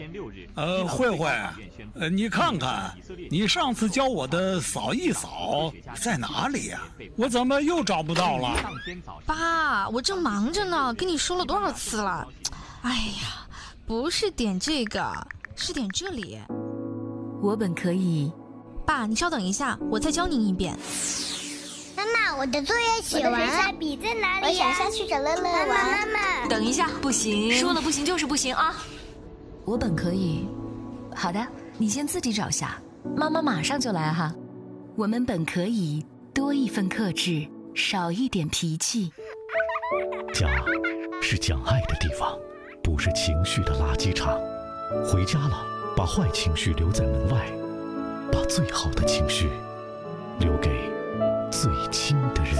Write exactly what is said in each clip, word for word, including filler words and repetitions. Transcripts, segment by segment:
呃，慧慧，呃，你看看，你上次教我的扫一扫在哪里呀？我怎么又找不到了？ 爸，我正忙着呢，跟你说了多少次了？哎呀，不是点这个，是点这里。 我本可以。 爸，你稍等一下，我再教您一遍。 妈妈，我的作业写完了，笔在哪里？我想下去找乐乐玩。妈妈， 等一下，不行，说了不行就是不行啊！我本可以。好的，你先自己找下，妈妈马上就来哈。我们本可以多一份克制，少一点脾气。 家是讲爱的地方，不是情绪的垃圾场。回家了，把坏情绪留在门外，把最好的情绪留给最亲的人。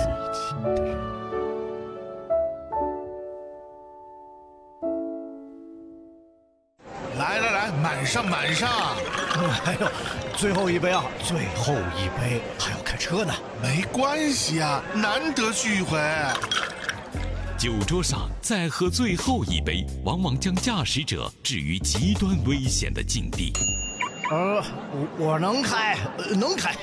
来来来，满上满上！ 哎呦，最后一杯啊，最后一杯，还要开车呢。 没关系啊，难得聚会。 酒桌上再喝最后一杯，往往将驾驶者置于极端危险的境地。 呃，我我能开，呃、能开。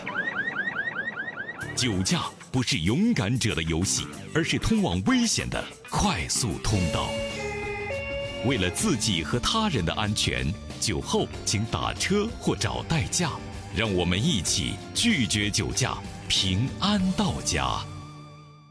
酒驾不是勇敢者的游戏，而是通往危险的快速通道。为了自己和他人的安全，酒后请打车或找代驾。让我们一起拒绝酒驾，平安到家。